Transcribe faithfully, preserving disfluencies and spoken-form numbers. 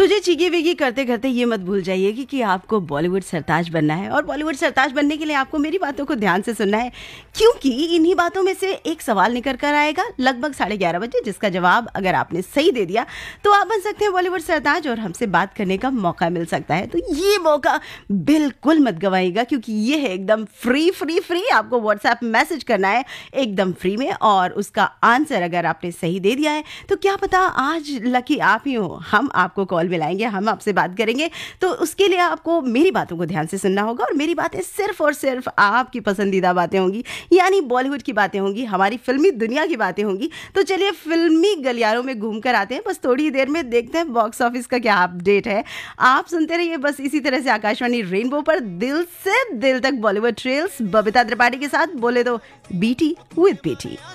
तुझे चीगी विगी करते करते ये मत भूल जाइए कि, कि आपको बॉलीवुड सरताज बनना है, और बॉलीवुड सरताज बनने के लिए आपको मेरी बातों को ध्यान से सुनना है, क्योंकि इन्हीं बातों में से एक सवाल निकल कर आएगा लगभग साढ़े ग्यारह बजे, जिसका जवाब अगर आपने सही दे दिया तो आप बन सकते हैं बॉलीवुड सरताज और हमसे बात करने का मौका मिल सकता है। तो ये मौका बिल्कुल मत गवाइएगा, क्योंकि ये है एकदम फ्री फ्री फ्री। आपको व्हाट्सएप मैसेज करना है एकदम फ्री में, और उसका आंसर अगर आपने सही दे दिया है तो क्या पता आज लकी आप ही हो, हम आपको कॉल मिलाएंगे, हम आपसे बात करेंगे। तो उसके लिए आपको मेरी बातों को ध्यान से सुनना होगा, और मेरी बातें सिर्फ और सिर्फ आपकी पसंदीदा बातें होंगी, यानी बॉलीवुड की बातें होंगी, हमारी फिल्मी दुनिया की बातें होंगी। तो चलिए फिल्मी गलियारों में घूम कर आते हैं, बस थोड़ी देर में देखते हैं बॉक्स ऑफिस का क्या अपडेट है। आप सुनते रहिए बस इसी तरह से आकाशवाणी रेनबो पर दिल से दिल तक बॉलीवुड ट्रेल्स, बबीता त्रिपाठी के साथ। बोले तो बीटी विद बेटी।